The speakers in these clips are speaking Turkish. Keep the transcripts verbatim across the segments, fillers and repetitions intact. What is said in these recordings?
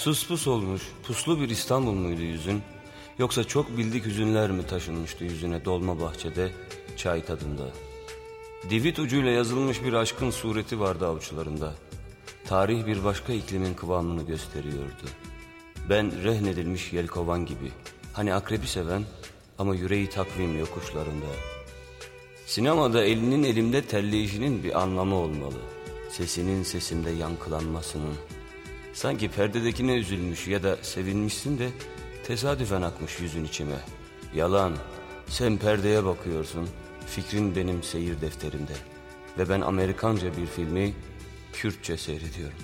Sus pus olmuş, puslu bir İstanbul muydu yüzün? Yoksa çok bildik hüzünler mi taşınmıştı yüzüne dolma bahçede, çay tadında? Divit ucuyla yazılmış bir aşkın sureti vardı avuçlarında. Tarih bir başka iklimin kıvamını gösteriyordu. Ben rehnedilmiş yelkovan gibi, hani akrebi seven ama yüreği takvim yokuşlarında. Sinemada elinin elimde terleyişinin bir anlamı olmalı. Sesinin sesimde yankılanmasının. Sanki perdedekine üzülmüş ya da sevinmişsin de tesadüfen akmış yüzün içime. Yalan, sen perdeye bakıyorsun, fikrin benim seyir defterimde. Ve ben Amerikanca bir filmi Kürtçe seyrediyorum.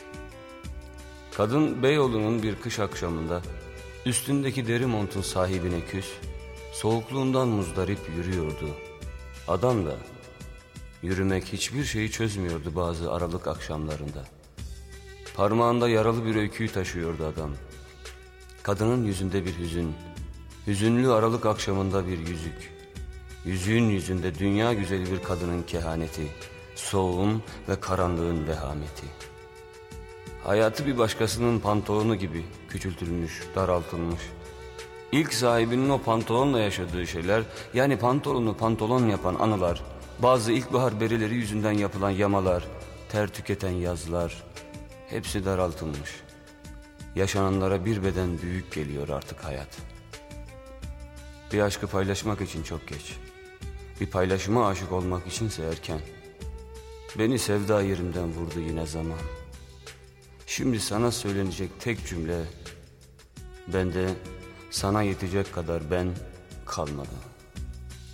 Kadın Beyoğlu'nun bir kış akşamında üstündeki deri montun sahibine küs, soğukluğundan muzdarip yürüyordu. Adam da yürümek hiçbir şeyi çözmüyordu bazı aralık akşamlarında. Parmağında yaralı bir öyküyü taşıyordu adam. Kadının yüzünde bir hüzün, hüzünlü aralık akşamında bir yüzük. Yüzüğün yüzünde dünya güzeli bir kadının kehaneti, soğuğun ve karanlığın vehameti. Hayatı bir başkasının pantolonu gibi küçültülmüş, daraltılmış. İlk sahibinin o pantolonla yaşadığı şeyler, yani pantolonu pantolon yapan anılar, bazı ilkbahar berileri yüzünden yapılan yamalar, ter tüketen yazlar, hepsi daraltılmış. Yaşananlara bir beden büyük geliyor artık hayat. Bir aşkı paylaşmak için çok geç. Bir paylaşıma aşık olmak içinse erken. Beni sevda yerimden vurdu yine zaman. Şimdi sana söylenecek tek cümle, bende sana yetecek kadar ben kalmadım.